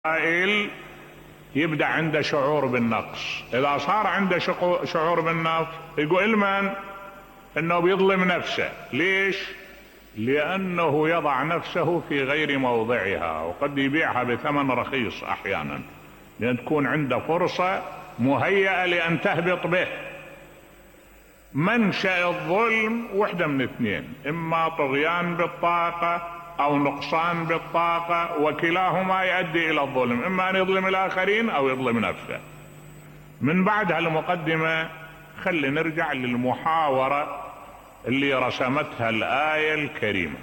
قائل يبدأ عنده شعور بالنقص. إذا صار عنده شعور بالنقص يقول علما أنه بيظلم نفسه. ليش؟ لأنه يضع نفسه في غير موضعها، وقد يبيعها بثمن رخيص أحيانا، لأن تكون عنده فرصة مهيئة لأن تهبط به. منشأ الظلم وحدة من اثنين: إما طغيان بالطاقة أو نقصان بالطاقة، وكلاهما يؤدي إلى الظلم، إما أن يظلم الآخرين أو يظلم نفسه. من بعد هالمقدمة خلي نرجع للمحاورة اللي رسمتها الآية الكريمة.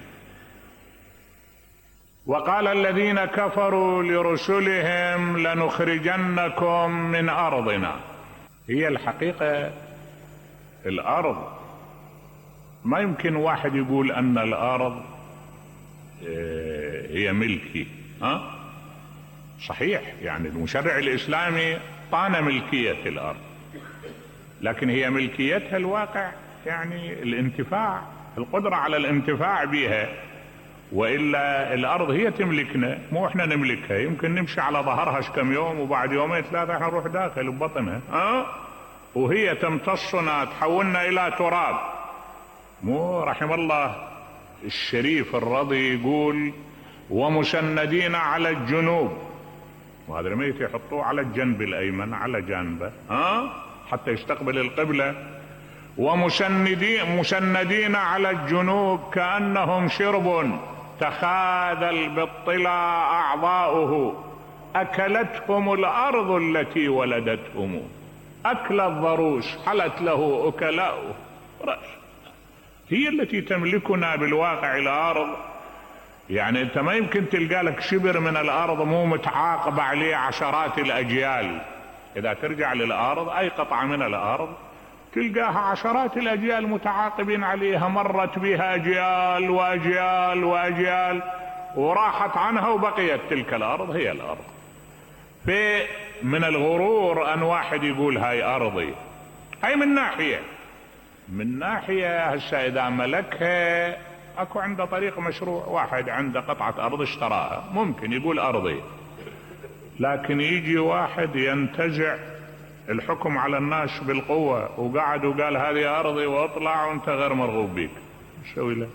وقال الذين كفروا لرسلهم لنخرجنكم من أرضنا. هي الحقيقة الأرض ما يمكن واحد يقول أن الأرض هي ملكي. صحيح، يعني المشرع الإسلامي طان ملكية الأرض، لكن هي ملكيتها الواقع، يعني الانتفاع، القدرة على الانتفاع بها. وإلا الأرض هي تملكنا، مو إحنا نملكها. يمكن نمشي على ظهرها كم يوم، وبعد يومين ثلاثة إحنا نروح داخل ببطنها، وهي تمتصنا، تحولنا إلى تراب. مو رحم الله الشريف الرضي يقول: ومسندين على الجنوب. وهذا الميت يحطوه على الجنب الأيمن، على جانبه حتى يستقبل القبلة. ومسندين على الجنوب كأنهم شرب تخاذل بالطلا أعضاؤه، أكلتهم الأرض التي ولدتهم. أكل الضروس حلت له أكلاؤه. هي التي تملكنا بالواقع الأرض. يعني أنت ما يمكن تلقى لك شبر من الأرض مو متعاقب عليه عشرات الأجيال. إذا ترجع للأرض، أي قطعة من الأرض تلقاها عشرات الأجيال متعاقبين عليها، مرت بها أجيال وأجيال وأجيال، وراحت عنها وبقيت تلك الأرض هي الأرض. من الغرور أن واحد يقول هاي أرضي. هاي من ناحية هسه إذا ملكها أكو عنده طريق مشروع. واحد عنده قطعة أرض اشتراها، ممكن يقول أرضي، لكن يجي واحد ينتزع الحكم على الناس بالقوة وقعد وقال هذه أرضي واطلع وانت غير مرغوب بيك، شو له؟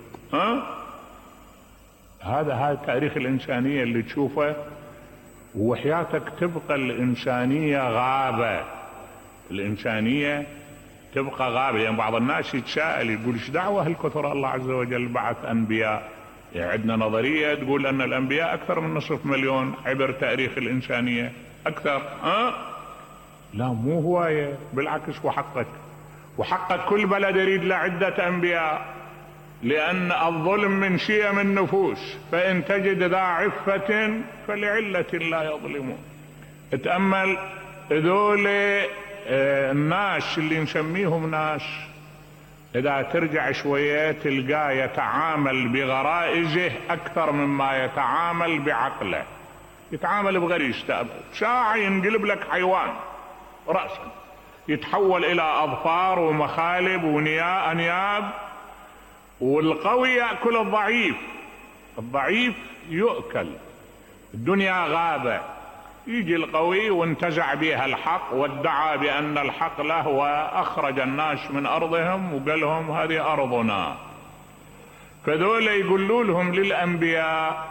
هذا تاريخ الإنسانية اللي تشوفه. وحياتك تبقى الإنسانية غابة. الإنسانية تبقى غابة. يعني بعض الناس يتساءل يقول: ايش دعوة هالكثر الله عز وجل بعث أنبياء؟ يعني عندنا نظرية تقول أن الأنبياء أكثر من 500,000 عبر تاريخ الإنسانية، أكثر. لا، مو هواية، بالعكس، وحقك كل بلد يريد له عدة أنبياء، لأن الظلم من شيم النفوس، فإن تجد ذا عفة فلعلة لا يظلمون. اتأمل ذول الناس اللي نسميهم ناس، إذا ترجع شوية تلقاه يتعامل بغرائزه أكثر مما يتعامل بعقله. يتعامل بغريزته، ساعة ينقلب لك حيوان رأسا، يتحول إلى أظفار ومخالب وأنياب. والقوي يأكل الضعيف يؤكل. الدنيا غابة. يجي القوي وانتزع بها الحق وادعى بأن الحق له، وأخرج الناس من أرضهم وقال لهم هذه أرضنا. فذول يقولوا لهم للأنبياء: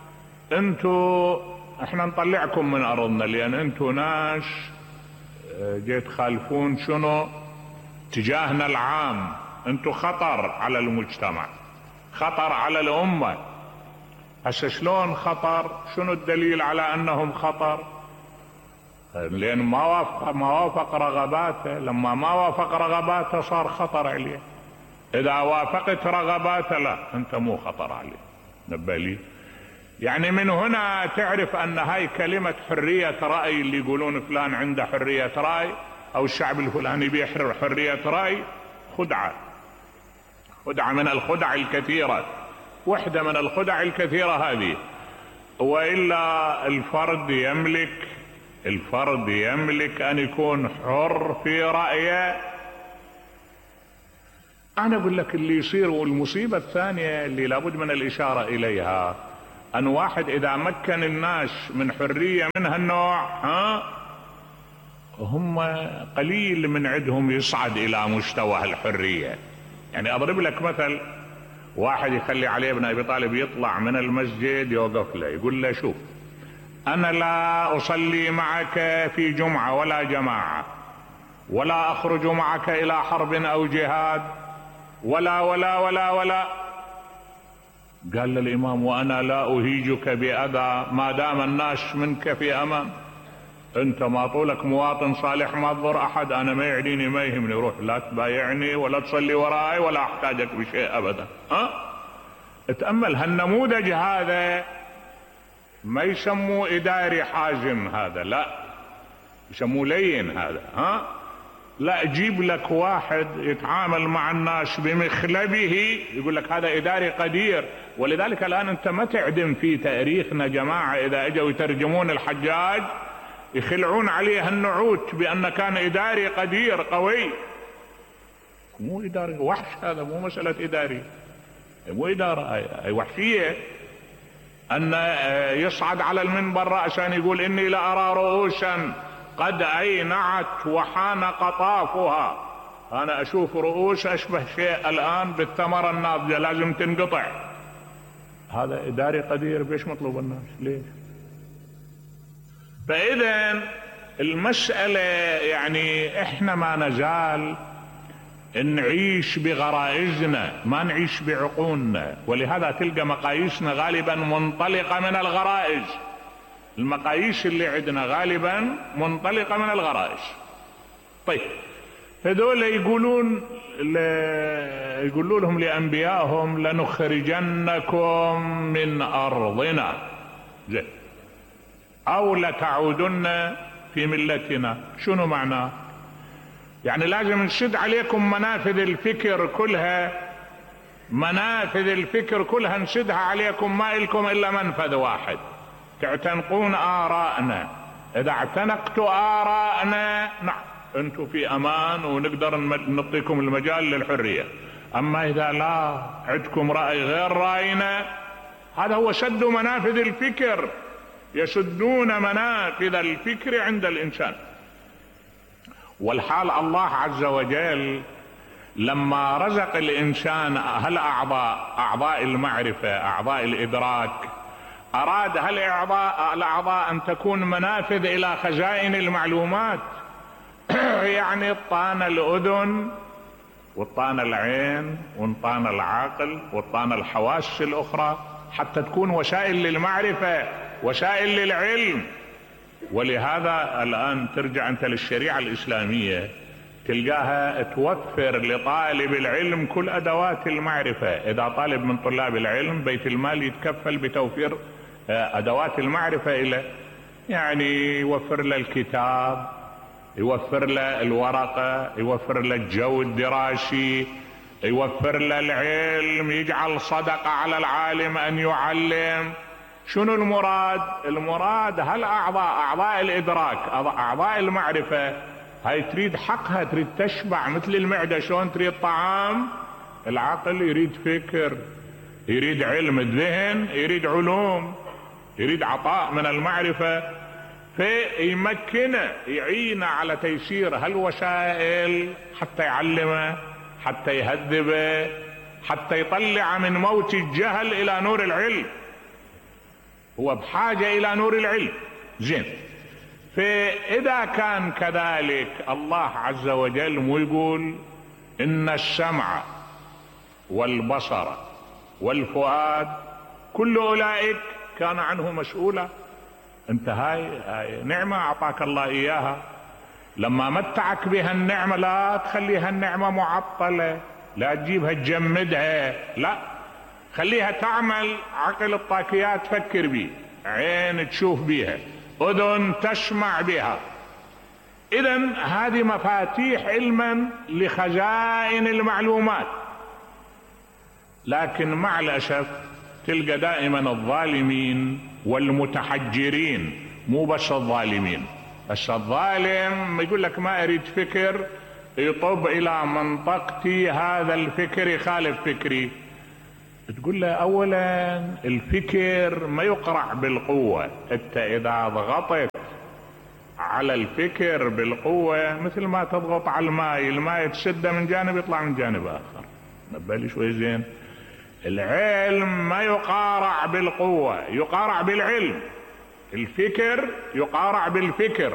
احنا نطلعكم من أرضنا، لأن انتوا ناس جيت خالفون شنو اتجاهنا العام. انتوا خطر على المجتمع، خطر على الأمة. هسه شلون خطر؟ شنو الدليل على أنهم خطر؟ لأن ما وافق رغباته. لما ما وافق رغباته صار خطر عليه. إذا وافقت رغباته لا، أنت مو خطر عليه. نبالي. يعني من هنا تعرف أن هاي كلمة حرية رأي، اللي يقولون فلان عنده حرية رأي أو الشعب الفلاني بيحرر حرية رأي، خدعة من الخدع الكثيرة، وحدة من الخدع الكثيرة هذه. وإلا الفرد يملك أن يكون حر في رأيه. أنا أقول لك اللي يصير، والمصيبة الثانية اللي لابد من الإشارة إليها: أن واحد إذا مكن الناس من حرية من هالنوع هم قليل من عندهم يصعد إلى مستوى الحرية. يعني أضرب لك مثل، واحد يخلي علي بن أبي طالب يطلع من المسجد، يوقف له يقول له شوف، أنا لا أصلي معك في جمعة ولا جماعة، ولا أخرج معك إلى حرب أو جهاد، ولا ولا ولا ولا. قال للإمام: وأنا لا أهيجك بأذى ما دام الناس منك في أمان. أنت ما طولك مواطن صالح ما تضر أحد، أنا ما يعنيني ما يهمني، روح لا تبايعني ولا تصلي وراي ولا أحتاجك بشيء أبدا. اتأمل هالنموذج هذا، ما يسموه إداري حازم هذا، لا يسموه لين هذا. لا، جيب لك واحد يتعامل مع الناس بمخلبه يقول لك هذا إداري قدير. ولذلك الآن أنت ما تعدم في تاريخنا جماعة إذا أجوا يترجمون الحجاج يخلعون عليه النعوت بأن كان إداري قدير قوي. مو إداري وحش هذا، مو مسألة إداري، مو إدارة، أي وحشية. أن يصعد على المنبر رأسا يقول: إني لأرى رؤوسا قد أينعت وحان قطافها. أنا أشوف رؤوس أشبه شيء الآن بالثمرة الناضجة لازم تنقطع. هذا إداري قدير، بيش مطلوب الناس ليش؟ فإذا المسألة يعني إحنا ما نزال نعيش بغرائزنا، ما نعيش بعقولنا، ولهذا تلقى مقاييسنا غالبا منطلقة من الغرائز. المقاييس اللي عندنا غالبا منطلقة من الغرائز. طيب، هذول يقولوا لهم لأنبيائهم: لنخرجنكم من أرضنا زين أو لتعودن في ملتنا. شنو معناه؟ يعني لازم نشد عليكم منافذ الفكر كلها، منافذ الفكر كلها نشدها عليكم، ما إلكم إلا منفذ واحد، تعتنقون آراءنا. إذا اعتنقتوا آراءنا نعم أنتم في أمان ونقدر نعطيكم المجال للحرية. أما إذا لا عندكم رأي غير رأينا، هذا هو سد منافذ الفكر، يسدون منافذ الفكر عند الإنسان. والحال الله عز وجل لما رزق الإنسان أعضاء المعرفة، أعضاء الإدراك، أراد الأعضاء أن تكون منافذ إلى خزائن المعلومات. يعني الطان الأذن والطان العين والطان العقل والطان الحواس الأخرى حتى تكون وسائل للمعرفة، وسائل للعلم. ولهذا الآن ترجع أنت للشريعة الإسلامية تلقاها توفر لطالب العلم كل أدوات المعرفة. إذا طالب من طلاب العلم بيت المال يتكفل بتوفير أدوات المعرفة إلى، يعني يوفر له الكتاب، يوفر له الورقة، يوفر له الجو الدراسي، يوفر له العلم، يجعل صدقة على العالم أن يعلم. شنو المراد؟ المراد أعضاء الإدراك، أعضاء المعرفة، هاي تريد حقها، تريد تشبع مثل المعدة شلون تريد طعام. العقل يريد فكر، يريد علم الذهن، يريد علوم، يريد عطاء من المعرفة. فيمكنه، يعينه على تيسير هالوسائل حتى يعلمه، حتى يهذبه، حتى يطلع من موت الجهل إلى نور العلم. هو بحاجة إلى نور العلم. زين، فإذا كان كذلك الله عز وجل مو يقول إن السمع والبصر والفؤاد كل أولئك كان عنه مسؤولا. انت هاي نعمة أعطاك الله إياها، لما متعك بها النعمة لا تخليها النعمة معطلة، لا تجيبها تجمدها، لا، خليها تعمل. عقل الطاكيات تفكر بيه، عين تشوف بيها، أذن تسمع بها. إذن هذه مفاتيح علما لخزائن المعلومات. لكن مع الأسف تلقى دائما الظالمين والمتحجرين، مو بس الظالمين، بس الظالم يقول لك ما أريد فكر يطب إلى منطقتي، هذا الفكر يخالف فكري، تقول له اولا الفكر ما يقرع بالقوة. انت اذا ضغطت على الفكر بالقوة مثل ما تضغط على الماء تشده من جانب يطلع من جانب اخر. نبالي شوي زين. العلم ما يقارع بالقوة، يقارع بالعلم. الفكر يقارع بالفكر.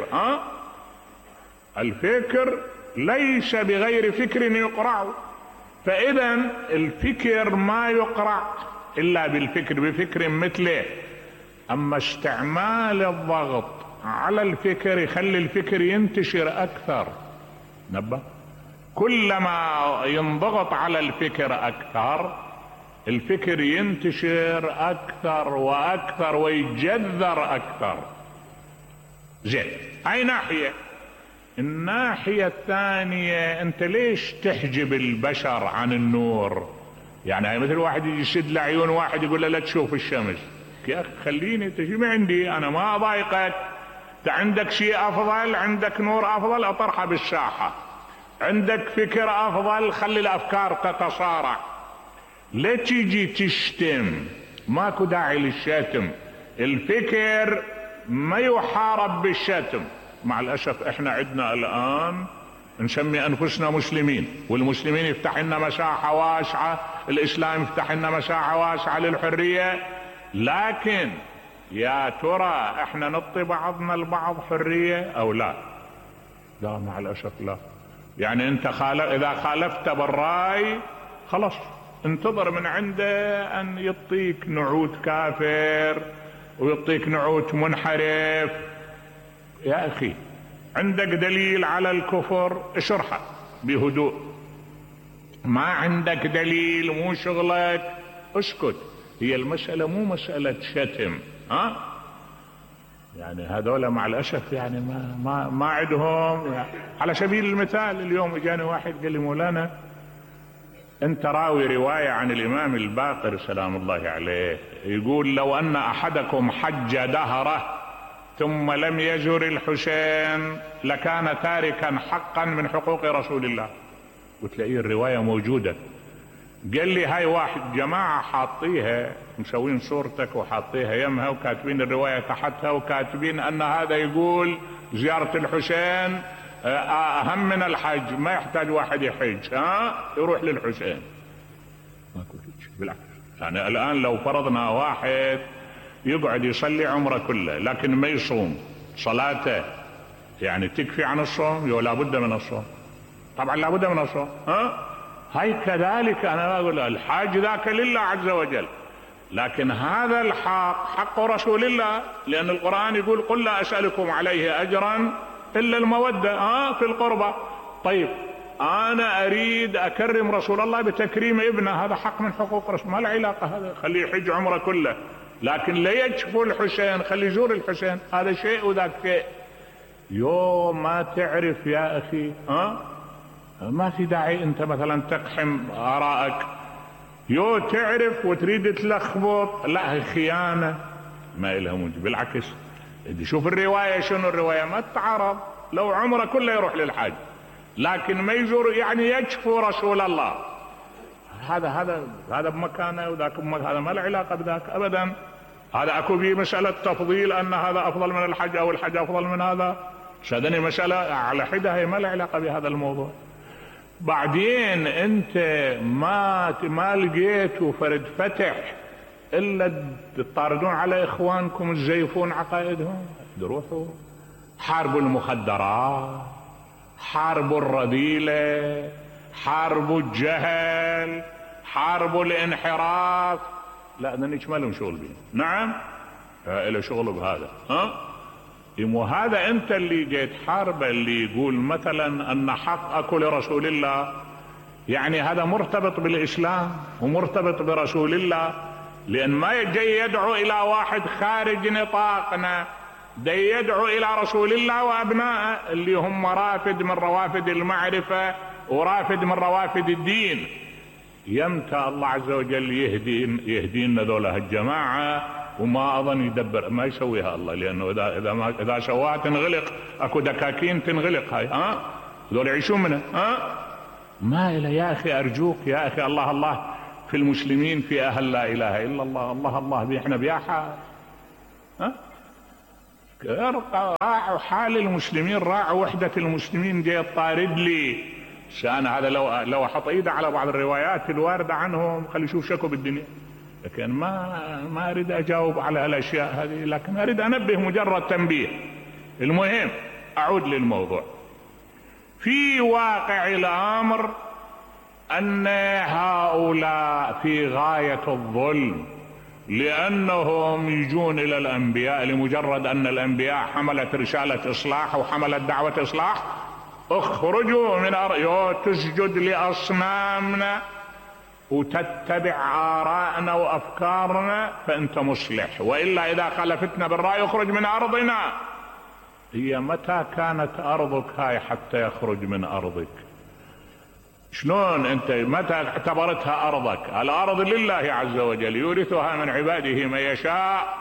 الفكر ليس بغير فكر يقرع. فاذا الفكر ما يقرع الا بالفكر، بفكر مثله. اما استعمال الضغط على الفكر يخلي الفكر ينتشر اكثر. نبه، كلما ينضغط على الفكر اكثر الفكر ينتشر اكثر واكثر ويتجذر اكثر. زين، هاي ناحية. الناحية الثانية، انت ليش تحجب البشر عن النور؟ يعني هاي مثل واحد يجي يشد لعيون واحد يقول له لا تشوف الشمس. يا اخي خليني تجي عندي، انا ما اضايقك. انت عندك شيء افضل، عندك نور افضل، اطرحه بالساحة. عندك فكر افضل، خلي الافكار تتصارع. لا تيجي تشتم، ماكو داعي للشتم. الفكر ما يحارب بالشتم. مع الاسف احنا عندنا الان نسمي انفسنا مسلمين، والمسلمين يفتح لنا مساحة واسعة، الاسلام يفتح لنا مساحة واسعة للحرية. لكن يا ترى احنا نعطي بعضنا البعض حرية او لا؟ لا، مع الاسف لا. يعني انت اذا خالفت بالرأي خلاص انتظر من عنده ان يعطيك نعوت كافر ويعطيك نعوت منحرف. يا اخي عندك دليل على الكفر اشرحه بهدوء. ما عندك دليل مو شغلك اسكت. هي المسألة مو مسألة شتم. يعني هذول مع الاسف يعني ما عندهم. على سبيل المثال اليوم اجاني واحد قال لي مولانا انت راوي رواية عن الامام الباقر سلام الله عليه، يقول لو ان احدكم حج دهره ثم لم يزر الحسين لكان تاركا حقا من حقوق رسول الله. وتلاقيه الرواية موجودة. قال لي هاي واحد جماعة حاطيها مسوين صورتك وحاطيها يمها وكاتبين الرواية تحتها وكاتبين ان هذا يقول زيارة الحسين اهم من الحج، ما يحتاج واحد يحج يروح للحسين. ماكو شيء بالعكس. يعني الان لو فرضنا واحد يقعد يصلي عمره كله لكن ما يصوم، صلاته يعني تكفي عن الصوم؟ ولا بد من الصوم؟ طبعا لا بد من الصوم. هاي كذلك انا اقول الحاج ذاك لله عز وجل، لكن هذا الحق حق رسول الله، لان القرآن يقول قل لا اسألكم عليه اجرا الا المودة في القربى. طيب انا اريد اكرم رسول الله بتكريم ابنه، هذا حق من حقوق رسول، ما له علاقة. هذا خليه يحج عمره كله، لكن لا يكفو الحسين، خليه يزور الحسين. هذا شيء وذاك شيء. يوم ما تعرف يا اخي ما في داعي انت مثلا تقحم ارائك. تعرف وتريد تلخبط، لا هي خيانة ما لها موجب. بالعكس شوف الرواية، شنو الرواية؟ ما تتعارض. لو عمره كله يروح للحج لكن ما يزور يعني يكفو رسول الله. هذا بمكانه وذاك بمكانه، هذا ما له علاقة بذاك ابدا. هذا اكو به مسألة تفضيل ان هذا افضل من الحج او الحج افضل من هذا. شادني مسألة على حدة، هي ما له علاقة بهذا الموضوع. بعدين انت ما لقيتوا فرد فتح الا تطاردون على اخوانكم تزيفون عقائدهم. روحوا حاربوا المخدرات، حاربوا الرذيلة، حاربوا الجهل، حاربوا الانحراف. لا ذنيك ما لهم شغل بيه. نعم له شغل بهذا. وهذا انت اللي جيت حاربه، اللي يقول مثلا ان حق اكو لرسول الله، يعني هذا مرتبط بالاسلام ومرتبط برسول الله. لان ما جاي يدعو الى واحد خارج نطاقنا، ده يدعو الى رسول الله وابنائه اللي هم رافد من روافد المعرفة ورافد من روافد الدين. يمتى الله عز وجل يهدينا ذولا الجماعة، وما اظن يدبر ما يسويها الله، لانه اذا سواها تنغلق. اكو دكاكين تنغلق هاي ذول يعيشون منها. ما إلى يا اخي ارجوك يا اخي الله في في المسلمين في أهل لا إله إلا الله. الله الله احنا بياحة، راعوا حال المسلمين، راعوا وحدة المسلمين. جاي طارد لي شان هذا. لو حط ايده على بعض الروايات الواردة عنهم خلي يشوف شكو بالدنيا. لكن ما اريد اجاوب على هالاشياء هذه، لكن اريد انبه مجرد تنبيه. المهم اعود للموضوع. في واقع الامر ان هؤلاء في غاية الظلم، لانهم يجون الى الانبياء لمجرد ان الانبياء حملت رسالة اصلاح وحملت دعوة اصلاح. اخرجوا من تسجد لاصنامنا وتتبع آراءنا وأفكارنا فأنت مصلح، وإلا إذا خالفتنا بالرأي اخرج من أرضنا. هي متى كانت أرضك هاي حتى يخرج من أرضك؟ شلون أنت متى اعتبرتها أرضك؟ الأرض لله عز وجل يورثها من عباده من يشاء.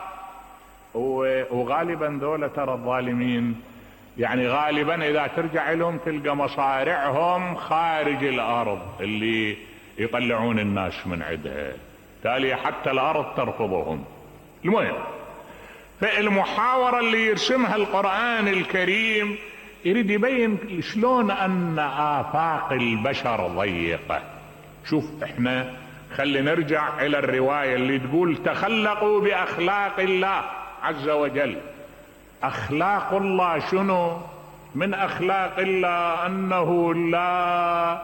وغالبا ذولا ترى الظالمين يعني غالبا إذا ترجع لهم تلقى مصارعهم خارج الأرض اللي يطلعون الناس من عندها، تالي حتى الأرض ترفضهم. المهم، فالمحاورة اللي يرسمها القرآن الكريم يريد يبين شلون أن آفاق البشر ضيقة. شوف احنا خلي نرجع إلى الرواية اللي تقول تخلقوا بأخلاق الله عز وجل. أخلاق الله شنو؟ من أخلاق الله أنه لا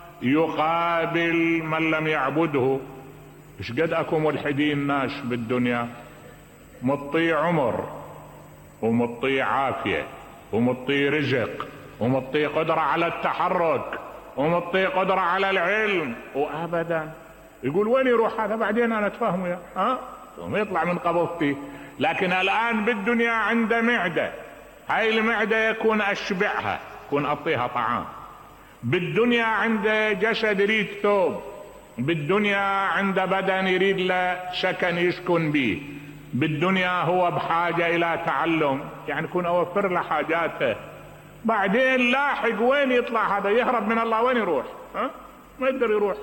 يقابل من لم يعبده. ايش قد اكو ملحدين ناس بالدنيا، مطي عمر ومطي عافية ومطي رزق ومطي قدرة على التحرك ومطي قدرة على العلم، وابدا يقول وين يروح هذا بعدين انا اتفاهمه يا ثم يطلع من قبضتي. لكن الان بالدنيا عنده معدة، هاي المعدة يكون اشبعها، يكون اعطيها طعام. بالدنيا عنده جسد يريد ثوب، بالدنيا عنده بدن يريد له سكن يسكن به، بالدنيا هو بحاجة الى تعلم، يعني كون اوفر له حاجاته. بعدين لاحق وين يطلع هذا؟ يهرب من الله وين يروح؟ ما يقدر يروح.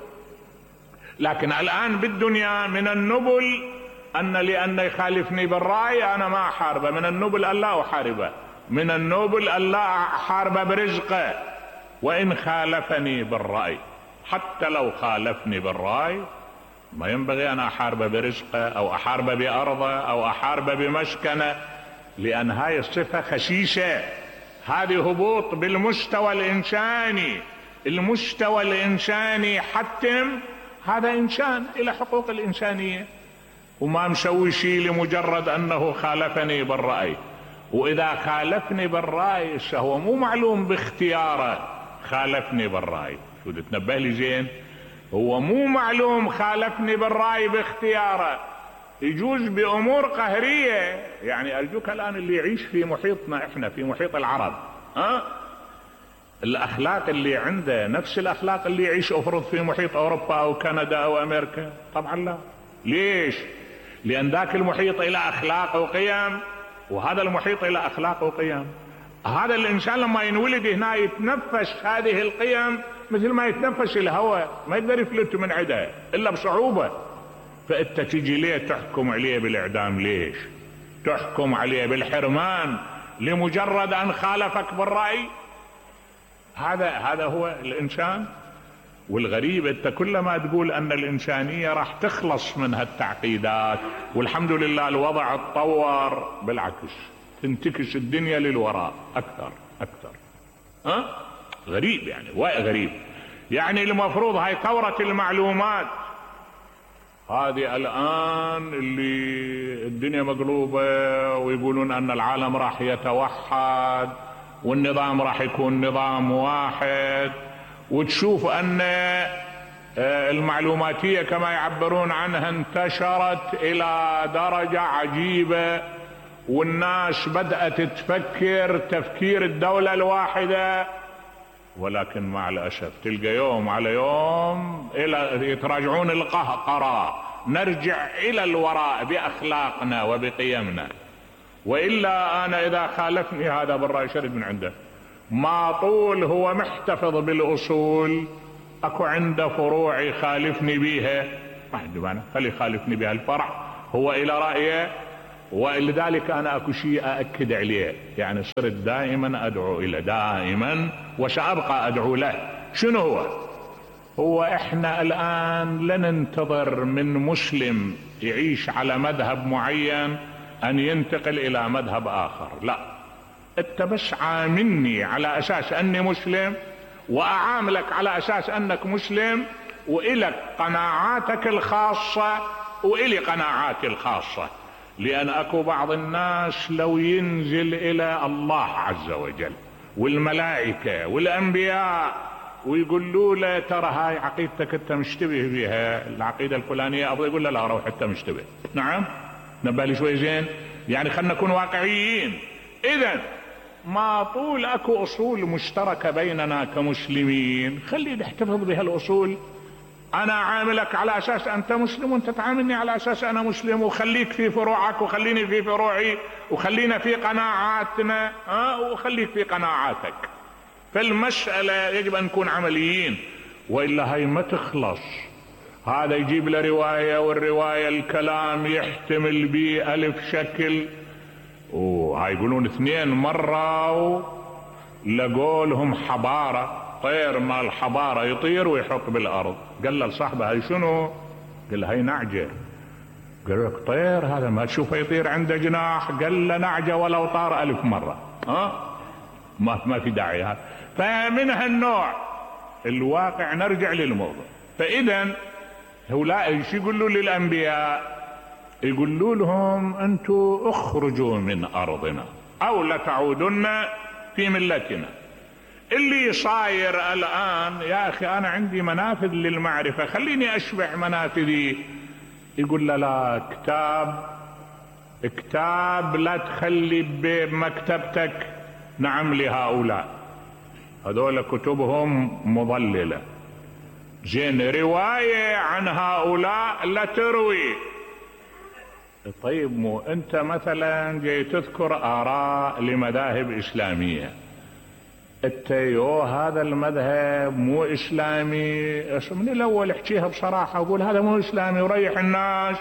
لكن الان بالدنيا من النبل ان لان يخالفني بالرأي انا ما احاربه، من النبل ان لا احاربه، من النبل ان لا احاربه برزقه وإن خالفني بالرأي. حتى لو خالفني بالرأي ما ينبغي أن أحاربه برزقه أو أحاربه بأرضه أو أحاربه بمسكنه، لأن هاي الصفة خسيسة. هذه هبوط بالمستوى الإنساني. المستوى الإنساني حتم هذا إنسان إلى حقوق الإنسانية، وما مسوي شيء لمجرد أنه خالفني بالرأي. وإذا خالفني بالرأي هو مو معلوم باختياره خالفني بالرأي. شو تتنبه لي زين؟ هو مو معلوم خالفني بالرأي باختياره، يجوز بأمور قهرية. يعني أرجوك الآن اللي يعيش في محيطنا احنا، في محيط العرب، الأخلاق اللي عنده نفس الأخلاق اللي يعيش أفرض في محيط أوروبا أو كندا أو أمريكا؟ طبعا لا. ليش؟ لأن ذاك المحيط إلى أخلاق وقيم وهذا المحيط إلى أخلاق وقيم. هذا الإنسان لما ينولد هنا يتنفس هذه القيم مثل ما يتنفس الهواء، ما يقدر يفلت من عدها إلا بصعوبة. فأنت تجي ليه تحكم عليه بالإعدام؟ ليش تحكم عليه بالحرمان لمجرد أن خالفك بالرأي؟ هذا هو الإنسان. والغريب أنت كلما تقول أن الإنسانية راح تخلص من هالتعقيدات والحمد لله الوضع اتطور، بالعكس تنتكس الدنيا للوراء أكثر. غريب يعني، غريب. يعني المفروض هاي ثورة المعلومات هذه الآن اللي الدنيا مقلوبة ويقولون أن العالم راح يتوحد والنظام راح يكون نظام واحد، وتشوف أن المعلوماتية كما يعبرون عنها انتشرت إلى درجة عجيبة، والناس بدأت تفكر تفكير الدولة الواحدة. ولكن مع الأسف تلقى يوم على يوم يتراجعون القهقرة، نرجع إلى الوراء بأخلاقنا وبقيمنا. وإلا أنا إذا خالفني هذا بالرأي شرد من عنده، ما طول هو محتفظ بالأصول أكو عنده فروع يخالفني بيها، ما عندي مانع، خلي يخالفني بها الفرع هو الى رأيه. ولذلك انا اكو شيء اأكد عليه، يعني صرت دائما ادعو الى، دائما وسأبقى ادعو له. شنو هو احنا الان لن ننتظر من مسلم يعيش على مذهب معين ان ينتقل الى مذهب اخر، لا، انت بس عاملني على اساس اني مسلم واعاملك على اساس انك مسلم، والك قناعاتك الخاصة والي قناعاتي الخاصة. لان اكو بعض الناس لو ينزل الى الله عز وجل والملائكة والانبياء ويقولوا له ترى هاي عقيدتك انت مشتبه بها، العقيدة الفلانية، ابغى يقول له لا روح انت مشتبه. نعم، نبالي شوي زين، يعني خلنا نكون واقعيين. اذا ما طول اكو اصول مشتركة بيننا كمسلمين خلي نحتفظ بها الاصول. انا عاملك على اساس انت مسلم وانت تعاملني على اساس انا مسلم، وخليك في فروعك وخليني في فروعي، وخلينا في قناعاتنا وخليك في قناعاتك. فالمسألة يجب ان نكون عمليين، والا هاي ما تخلص. هذا يجيب له رواية، والرواية الكلام يحتمل به الف شكل، وهاي يقولون 2 مرة لقولهم حبارة، طير مال حبارة يطير ويحط بالارض. قال له لصاحبه هاي شنو؟ قال له هاي نعجة. قال لك طير هذا ما تشوفه يطير عنده جناح؟ قال له نعجة ولو طار 1000 مرة. ما في داعي هذا. فمن هالنوع الواقع نرجع للموضوع. فاذا هؤلاء شو يقولوا للانبياء؟ يقولوا لهم انتم اخرجوا من ارضنا او لتعودن في ملتنا. اللي صاير الان يا اخي انا عندي منافذ للمعرفة، خليني اشبع منافذي. يقول له لا، كتاب لا تخلي بمكتبتك. نعم، لهؤلاء هذول كتبهم مضللة. زين، رواية عن هؤلاء لا تروي. طيب مو انت مثلا جاي تذكر اراء لمذاهب اسلامية، انت هذا المذهب مو اسلامي، من الاول احكيها بصراحة وقول هذا مو اسلامي وريح الناس.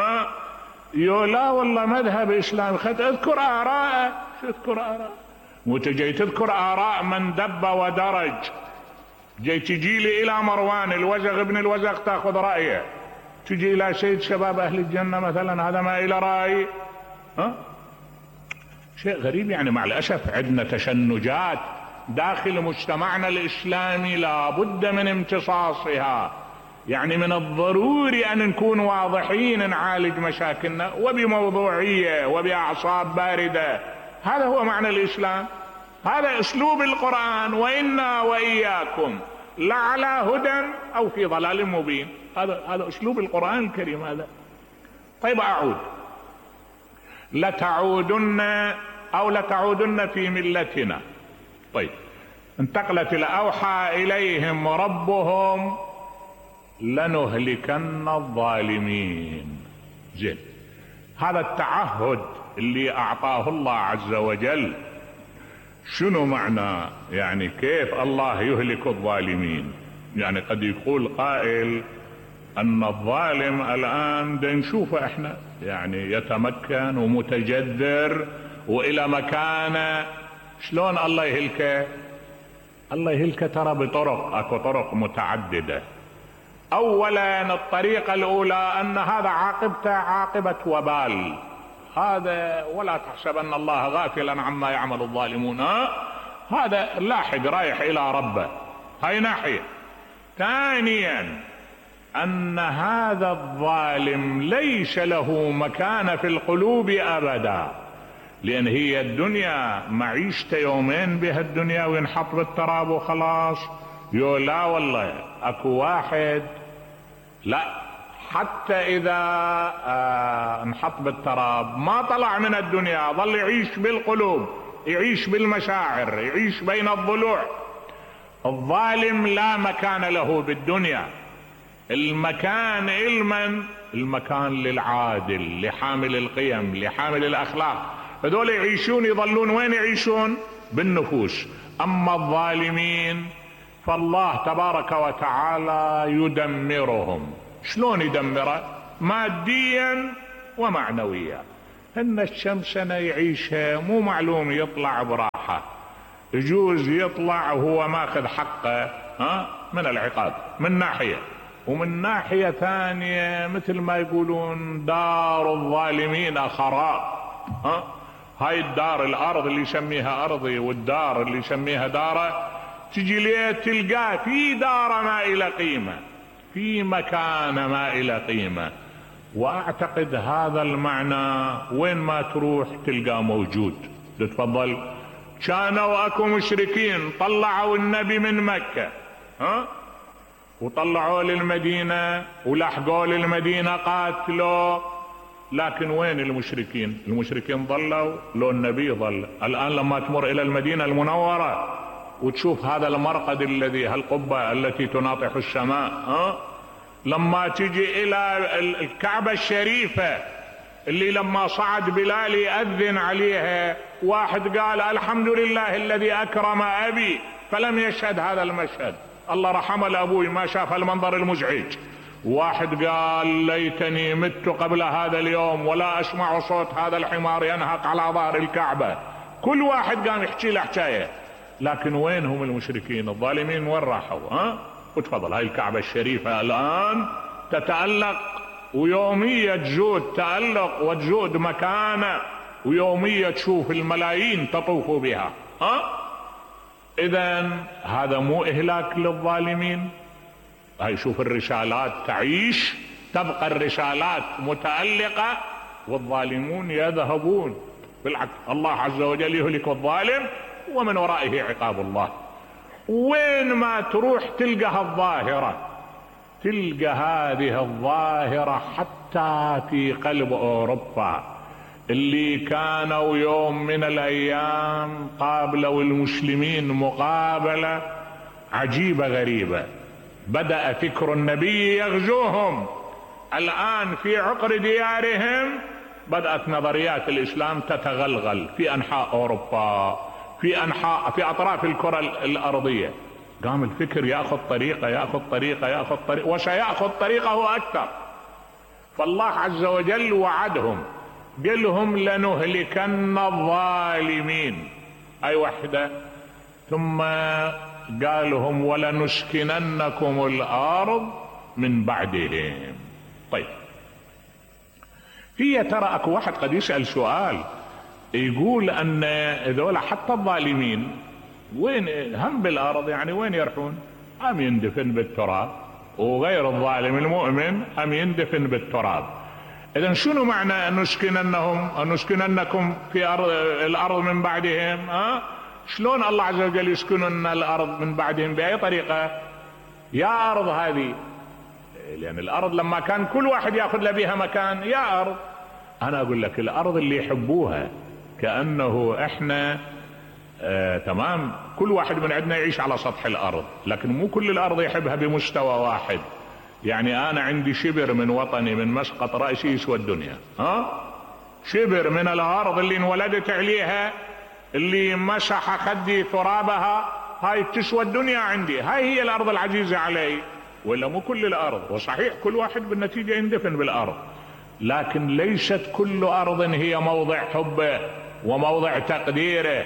لا والله مذهب اسلامي، اذكر اراء. شو اذكر اراء؟ مو جاي تذكر اراء من دب ودرج، جاي تجي لي الى مروان الوزغ ابن الوزغ تاخذ رايه، تجي الى سيد شباب اهل الجنة مثلا هذا ما الى راي. شيء غريب يعني. مع الاسف عندنا تشنجات داخل مجتمعنا الاسلامي لابد من امتصاصها. يعني من الضروري ان نكون واضحين، نعالج مشاكلنا وبموضوعية وباعصاب باردة. هذا هو معنى الاسلام، هذا اسلوب القرآن. وانا واياكم لعلى هدى او في ضلال مبين. هذا اسلوب القرآن الكريم هذا. طيب اعود، لتعودن في ملتنا. طيب انتقلت الى اوحى اليهم ربهم لنهلكن الظالمين. زين، هذا التعهد اللي اعطاه الله عز وجل شنو معنى؟ يعني كيف الله يهلك الظالمين؟ يعني قد يقول قائل ان الظالم الان نشوفه احنا يعني يتمكن ومتجذر والى مكانه، شلون الله يهلكه؟ الله يهلكه ترى بطرق، اكو طرق متعددة. اولا الطريقة الاولى ان هذا عاقبته عاقبة وبال، هذا ولا تحسبن الله غافلا عما يعمل الظالمون، هذا لاحق رايح الى ربه، هاي ناحية. ثانيا ان هذا الظالم ليس له مكان في القلوب ابدا، لان هي الدنيا معيشته يومين بها الدنيا وينحط بالتراب وخلاص. لا والله اكو واحد لا، حتى اذا انحط بالتراب ما طلع من الدنيا، ظل يعيش بالقلوب، يعيش بالمشاعر، يعيش بين الضلوع. الظالم لا مكان له بالدنيا. المكان المكان للعادل، لحامل القيم، لحامل الاخلاق. هذول يعيشون، يظلون وين يعيشون؟ بالنفوس. اما الظالمين فالله تبارك وتعالى يدمرهم شلون يدمره؟ ماديا ومعنويا. ان الشمس سنة يعيشها مو معلوم يطلع براحة، يجوز يطلع وهو ماخذ حقه من العقاب من ناحية، ومن ناحية ثانية مثل ما يقولون دار الظالمين خراب. هاي الدار، الارض اللي يسميها ارضي والدار اللي يسميها داره، تجي ليه تلقاه في دار ما إلى قيمة، في مكان ما إلى قيمة. واعتقد هذا المعنى وين ما تروح تلقاه موجود. تفضل. كانوا اكو مشركين طلعوا النبي من مكة وطلعوا للمدينة ولحقوا للمدينة قاتلوا، لكن وين المشركين؟ المشركين ظلوا لو النبي ظل. الآن لما تمر إلى المدينة المنورة وتشوف هذا المرقد الذي، هالقبة التي تناطح السماء، لما تجي إلى الكعبة الشريفة اللي لما صعد بلال يأذن عليها واحد قال الحمد لله الذي أكرم أبي فلم يشهد هذا المشهد، الله رحمه لأبوي ما شاف المنظر المزعج. واحد قال ليتني مت قبل هذا اليوم ولا أسمع صوت هذا الحمار ينهق على ظهر الكعبة. كل واحد قام يحكي له حكاية. لكن وين هم المشركين الظالمين؟ وين راحوا؟ وتفضل. هاي الكعبة الشريفة الآن تتألق، ويومية تزود تألق وتزود مكانة، ويومية تشوف الملايين تطوف بها. إذن هذا مو إهلاك للظالمين؟ هاي شوف الرسالات تعيش، تبقى الرسالات متألقة والظالمون يذهبون. بالعكس الله عز وجل يهلك الظالم ومن ورائه عقاب الله. وين ما تروح تلقى الظاهرة، تلقى هذه الظاهرة حتى في قلب أوروبا اللي كانوا يوم من الأيام قابلوا المسلمين مقابلة عجيبة غريبة. بدأ فكر النبي يغزوهم، الآن في عقر ديارهم بدأت نظريات الإسلام تتغلغل في أنحاء أوروبا، في أطراف الكرة الأرضية. قام الفكر يأخذ طريقة وسيأخذ طريقه أكثر. فالله عز وجل وعدهم، قلهم لنهلكن الظالمين، أي وحدة، ثم قالهم ولنسكننكم الأرض من بعدهم. طيب، هي ترى اكو واحد قد يسأل سؤال يقول ان ذولا حتى الظالمين وين هم بالارض، يعني وين يرحون؟ ام يندفن بالتراب، وغير الظالم المؤمن ام يندفن بالتراب. اذا شنو معنى نسكننكم في الارض من بعدهم؟ شلون الله عز وجل يسكنن الارض من بعدهم؟ باي طريقة؟ يا ارض هذه، لان الارض لما كان كل واحد ياخذ له بها مكان، يا ارض انا اقول لك الارض اللي يحبوها كأنه احنا تمام، كل واحد من عندنا يعيش على سطح الارض، لكن مو كل الارض يحبها بمستوى واحد. يعني انا عندي شبر من وطني، من مسقط رأسي يسوى الدنيا. شبر من الارض اللي انولدت عليها، اللي مسح خدي ترابها، هاي تسوى الدنيا عندي، هاي هي الارض العزيزة علي. ولا مو كل الارض، وصحيح كل واحد بالنتيجة يندفن بالارض، لكن ليست كل ارض هي موضع حبه وموضع تقديره.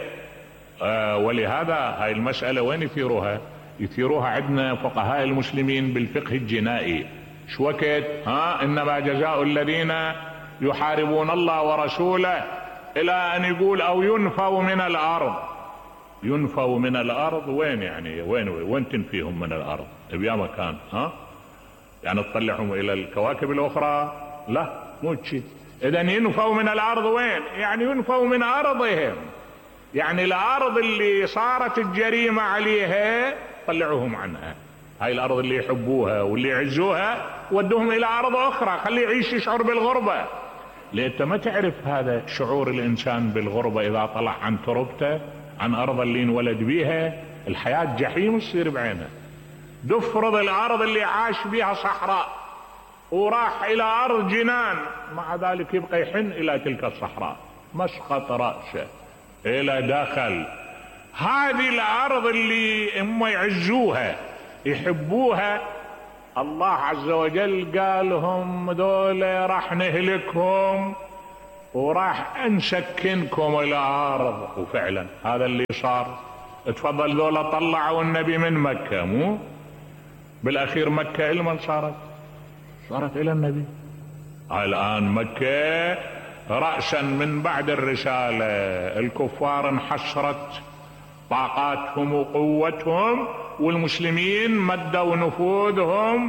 ولهذا هاي المسألة وين يثيروها عندنا فقهاء المسلمين بالفقه الجنائي. شو وقت انما جزاء الذين يحاربون الله ورسوله الى ان يقول او ينفوا من الارض. ينفوا من الارض وين؟ يعني وين تنفيهم من الارض؟ بيا مكان يعني تطلعهم الى الكواكب الاخرى؟ لا، مو شيء. اذا ينفوا من الارض وين؟ يعني ينفوا من ارضهم، يعني الارض اللي صارت الجريمة عليها طلعوهم عنها. هاي الارض اللي يحبوها واللي يعزوها ودوهم الى ارض اخرى، خليه يعيش يشعر بالغربة. لأنت ما تعرف هذا شعور الانسان بالغربة اذا طلع عن تربته، عن ارض اللي انولد بيها. الحياة جحيم تصير بعينه. تفرض الارض اللي عاش بيها صحراء وراح الى ارض جنان، مع ذلك يبقى يحن الى تلك الصحراء، مسقط رأسه الى داخل. هذه الارض اللي هم يعزوها يحبوها، الله عز وجل قالهم ذولا راح نهلكهم وراح نسكنكم الارض، وفعلا هذا اللي صار. تفضل ذولا طلعوا النبي من مكة، مو بالاخير مكة لمن صارت الى النبي. الان مكة رأسا من بعد الرسالة الكفار انحسرت طاقاتهم وقوتهم، والمسلمين مدوا نفوذهم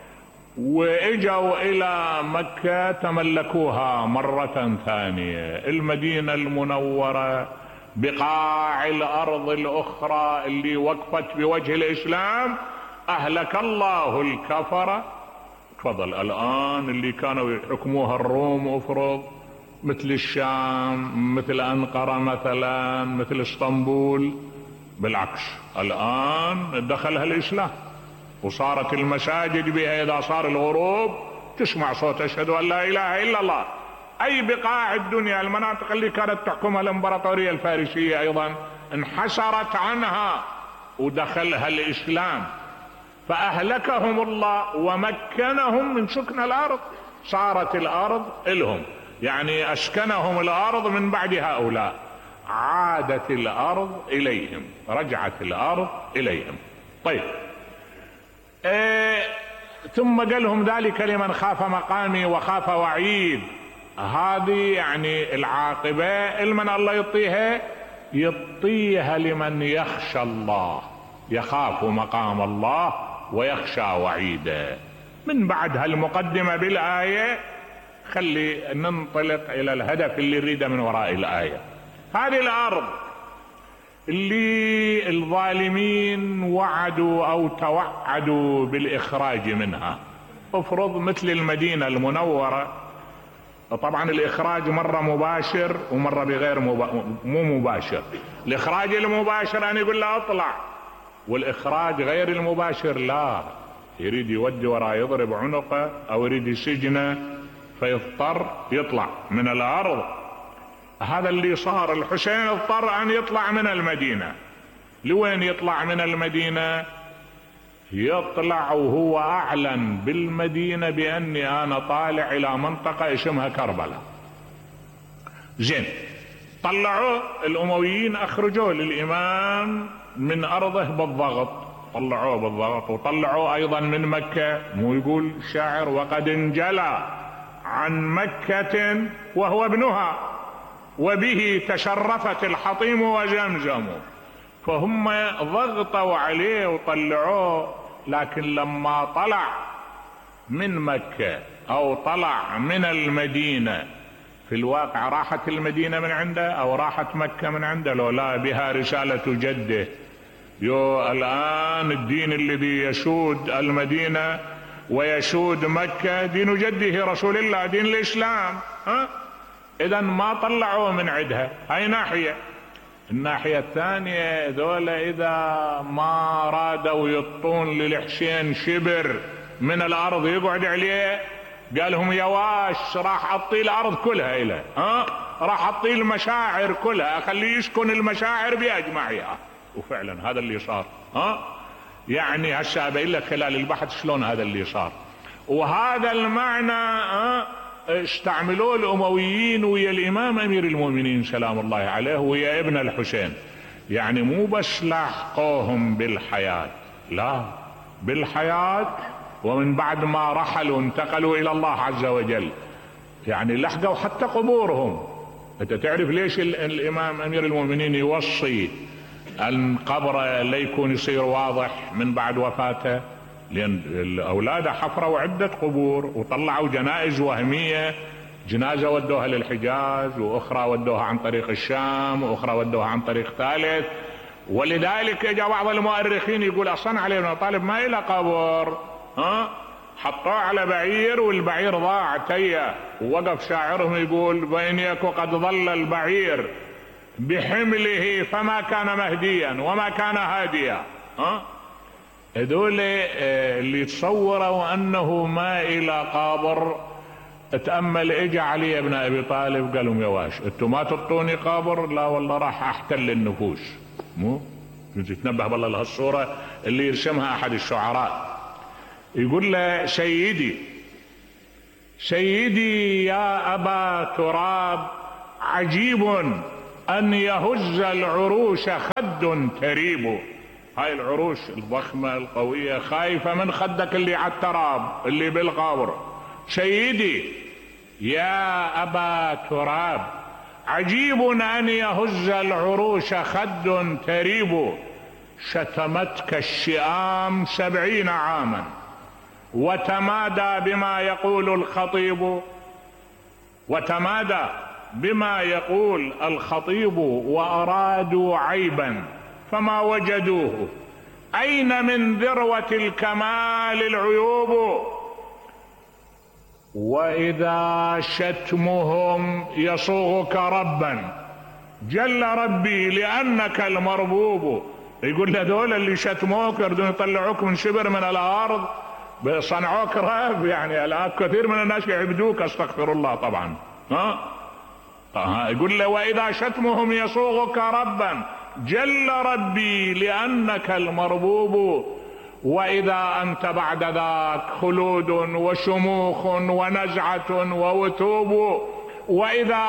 واجوا الى مكة تملكوها مرة ثانية. المدينة المنورة بقاع الارض الاخرى اللي وقفت بوجه الاسلام اهلك الله الكفرة. تفضل الان اللي كانوا يحكموها الروم افرض، مثل الشام، مثل انقرة مثلا، مثل اسطنبول، بالعكس الان دخلها الاسلام وصارت المساجد بها اذا صار الغروب تسمع صوت اشهد ان لا اله الا الله. اي بقاع الدنيا المناطق اللي كانت تحكمها الامبراطورية الفارسية ايضا انحسرت عنها ودخلها الاسلام، فاهلكهم الله ومكنهم من سكن الارض، صارت الارض الهم، يعني اسكنهم الارض من بعد هؤلاء، عادت الارض اليهم، رجعت الارض اليهم. طيب ثم قال لهم ذلك لمن خاف مقامي وخاف وعيد. هذه يعني العاقبة المن الله يعطيها لمن يخشى الله، يخاف مقام الله ويخشى وعيده. من بعد هالمقدمة بالآية خلي ننطلق إلى الهدف اللي نريده من وراء الآية. هذه الأرض اللي الظالمين وعدوا أو توعدوا بالإخراج منها، افرض مثل المدينة المنورة، طبعا الإخراج مرة مباشر ومرة بغير مو مباشر. الإخراج المباشر أن يقول له اطلع، والإخراج غير المباشر لا، يريد يودي وراه يضرب عنقه أو يريد يسجنه فيضطر يطلع من الأرض. هذا اللي صار. الحسين اضطر أن يطلع من المدينة. لوين يطلع من المدينة؟ يطلع وهو أعلن بالمدينة بأني أنا طالع إلى منطقة اسمها كربلاء. زين، طلعوا الأمويين، أخرجوا للإمام من أرضه بالضغط، طلعوه بالضغط، وطلعوا أيضا من مكة. مو يقول الشاعر وقد انجلى عن مكة وهو ابنها وبه تشرفت الحطيم وزمزم. فهم ضغطوا عليه وطلعوه، لكن لما طلع من مكة أو طلع من المدينة، في الواقع راحت المدينة من عنده أو راحت مكة من عنده؟ لو لا، بها رسالة جده. الآن الدين الذي يسود المدينة ويسود مكة دين جده رسول الله، دين الإسلام. إذا ما طلعوه من عندها. هاي ناحية. الناحية الثانية ذولا إذا ما رادوا يطون للحسين شبر من الأرض يقعد عليه، قالهم يا واش راح أطي الأرض كلها إليه، راح أطي المشاعر كلها، أخليه يسكن المشاعر بأجمعها. وفعلا هذا اللي صار. يعني هسه أبين لك خلال البحث شلون هذا اللي صار. وهذا المعنى استعملوه الأمويين ويا الإمام أمير المؤمنين سلام الله عليه ويا ابن الحسين. يعني مو بس لاحقوهم بالحياة، لا، بالحياة ومن بعد ما رحلوا انتقلوا إلى الله عز وجل، يعني لحقوا حتى قبورهم. أنت تعرف ليش الإمام أمير المؤمنين يوصي أن قبره لا يكون يصير واضح من بعد وفاته؟ لأن الأولاد حفروا عدة قبور وطلعوا جنائز وهمية، جنازة ودوها للحجاز، وأخرى ودوها عن طريق الشام، وأخرى ودوها عن طريق ثالث. ولذلك اجى بعض المؤرخين يقول أصلا علي بن أبي طالب ما إلى قبر، حطوه على بعير والبعير ضاع تيه، ووقف شاعرهم يقول بين يك قد ظل البعير بحمله فما كان مهديا وما كان هاديا. هذول اللي يتصوروا انه ما الى قابر. اتأمل اجى علي بن ابي طالب قال لهم يا واش انتم ما تعطوني قابر؟ لا والله راح احتل النفوس. مو تنبه بالله لهالصورة اللي يرسمها احد الشعراء. يقول له سيدي سيدي يا أبا تراب، عجيب أن يهز العروش خد تريب. هاي العروش الضخمة القوية خايفة من خدك اللي على التراب اللي بالقبر. سيدي يا أبا تراب، عجيب أن يهز العروش خد تريب. شتمتك الشئام 70 عاما وتمادى بما يقول الخطيب، وتمادى بما يقول الخطيب، وأرادوا عيبا فما وجدوه، أين من ذروة الكمال العيوب. وإذا شتمهم يصوغك ربا، جل ربي لأنك المربوب. يقول هذول اللي شتموك يريدون يطلعوك من شبر من الأرض، صنعوك رب، يعني الآن كثير من الناس يعبدوك، استغفر الله طبعا. يقول له وإذا شتمهم يصوغك ربا، جل ربي لأنك المربوب. وإذا أنت بعد ذاك خلود وشموخ ونزعة ووثوب. وإذا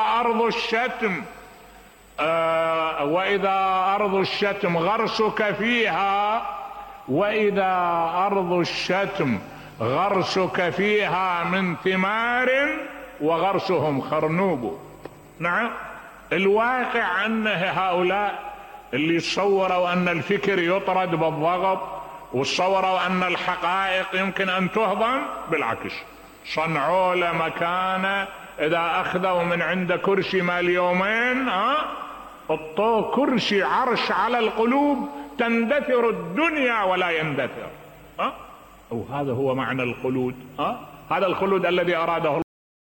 أرض الشتم غرسك فيها، وإذا أرض الشتم غرسك فيها من ثمار وغرسهم خرنوب. نعم، الواقع أن هؤلاء اللي صوروا أن الفكر يطرد بالضغط، وصوروا أن الحقائق يمكن أن تهضم، بالعكس صنعوا له مكانه. إذا أخذوا من عند كرسي مال يومين حطوه كرسي عرش على القلوب، تندثر الدنيا ولا يندثر. وهذا هو معنى الخلود. هذا الخلود الذي أراده